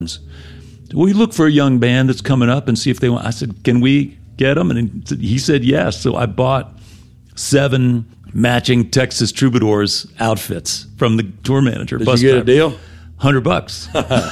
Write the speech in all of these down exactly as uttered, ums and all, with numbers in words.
we look for a young band that's coming up and see if they want. I said, can we get them? And he said yes. So I bought seven matching Texas Troubadours outfits from the tour manager. Did you get a deal? Hundred bucks.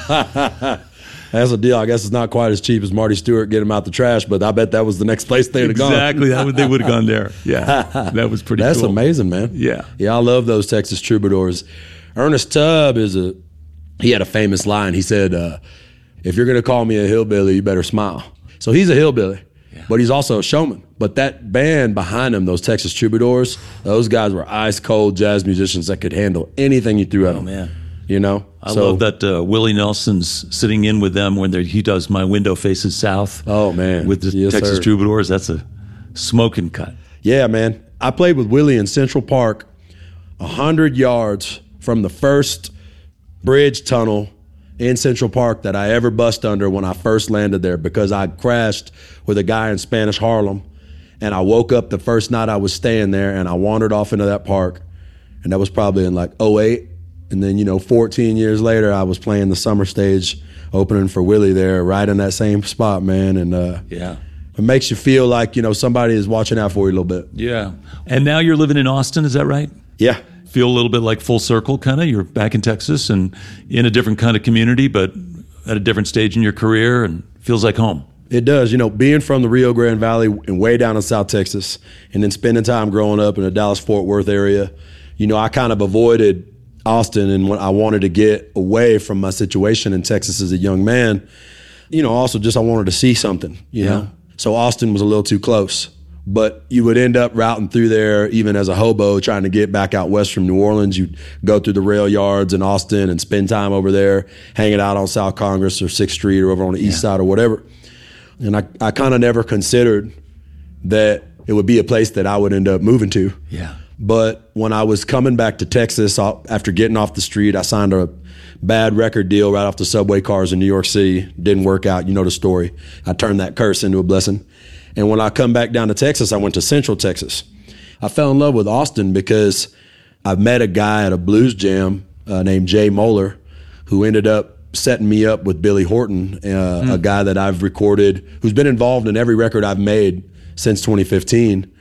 That's a deal. I guess it's not quite as cheap as Marty Stewart getting them out the trash, but I bet that was the next place they'd have gone. Exactly. That would, they would have gone there. Yeah. That was pretty That's cool. That's amazing, man. Yeah. Yeah, I love those Texas Troubadours. Ernest Tubb is a, he had a famous line. He said, uh, if you're going to call me a hillbilly, you better smile. So he's a hillbilly, yeah. but he's also a showman. But that band behind him, those Texas Troubadours, those guys were ice cold jazz musicians that could handle anything you threw at them. Oh, man. You know? I so, love that uh, Willie Nelson's sitting in with them when he does My Window Faces South. Oh, man. With the yes, Texas sir. Troubadours. That's a smoking cut. Yeah, man. I played with Willie in Central Park one hundred yards from the first bridge tunnel in Central Park that I ever bust under when I first landed there, because I crashed with a guy in Spanish Harlem, and I woke up the first night I was staying there, and I wandered off into that park, and that was probably in like oh eight. And then, you know, fourteen years later, I was playing the summer stage, opening for Willie there, right in that same spot, man. And uh, yeah, it makes you feel like, you know, somebody is watching out for you a little bit. Yeah. And now you're living in Austin, is that right? Yeah. Feel a little bit like full circle, kind of? You're back in Texas and in a different kind of community, but at a different stage in your career, and feels like home. It does. You know, being from the Rio Grande Valley and way down in South Texas, and then spending time growing up in the Dallas-Fort Worth area, you know, I kind of avoided Austin, and when I wanted to get away from my situation in Texas as a young man, you know, also just I wanted to see something, you yeah. know. So Austin was a little too close. But you would end up routing through there even as a hobo trying to get back out west from New Orleans. You'd go through the rail yards in Austin and spend time over there, hanging out on South Congress or sixth Street or over on the east yeah. side or whatever. And I, I kind of never considered that it would be a place that I would end up moving to. Yeah. But when I was coming back to Texas, after getting off the street, I signed a bad record deal right off the subway cars in New York City. Didn't work out. You know the story. I turned that curse into a blessing. And when I come back down to Texas, I went to Central Texas. I fell in love with Austin because I met a guy at a blues jam uh, named Jay Moeller, who ended up setting me up with Billy Horton, uh, mm. a guy that I've recorded, who's been involved in every record I've made since twenty fifteen.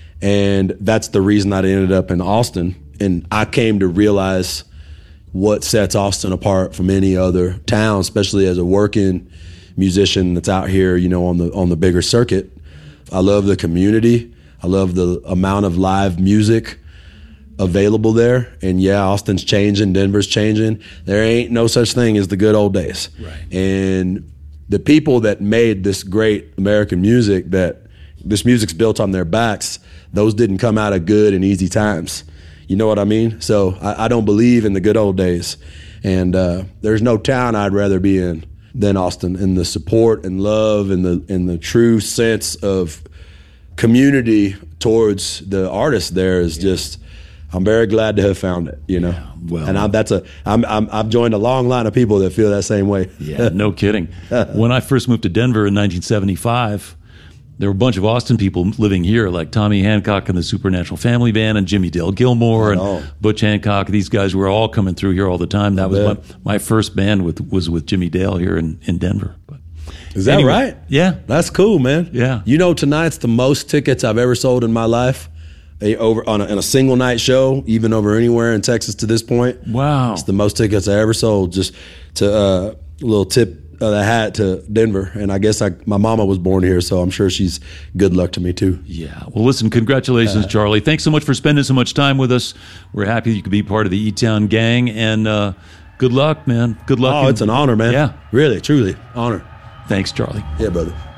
And that's the reason I ended up in Austin. And I came to realize what sets Austin apart from any other town, especially as a working musician that's out here, you know, on the on the bigger circuit. I love the community. I love the amount of live music available there. And yeah, Austin's changing, Denver's changing. There ain't no such thing as the good old days. Right. And the people that made this great American music, that this music's built on their backs, those didn't come out of good and easy times. You know what I mean? So I, I don't believe in the good old days. And uh, there's no town I'd rather be in than Austin, and the support and love and the and the true sense of community towards the artists there is yeah. just, I'm very glad to have found it, you know. Yeah, well, and I'm, that's a I'm, I'm I've joined a long line of people that feel that same way. Yeah, no kidding. When I first moved to Denver in nineteen seventy-five, there were a bunch of Austin people living here, like Tommy Hancock and the Supernatural Family Band, and Jimmy Dale Gilmore and oh. Butch Hancock. These guys were all coming through here all the time. That was my, my first band with was with Jimmy Dale here in, in Denver. But is that anyway, right? Yeah. That's cool, man. Yeah. You know, tonight's the most tickets I've ever sold in my life. A, over on a, on a single night show, even over anywhere in Texas to this point. Wow. It's the most tickets I ever sold. Just to uh, a little tip of the hat to Denver. And I guess I, my mama was born here, so I'm sure she's good luck to me too. Yeah. Well, listen, congratulations, uh, Charlie. Thanks so much for spending so much time with us. We're happy you could be part of the E-Town gang, and uh, good luck, man. Good luck. Oh, in, it's an honor, man. Yeah. Really, truly, honor. Thanks, Charlie. Yeah, brother.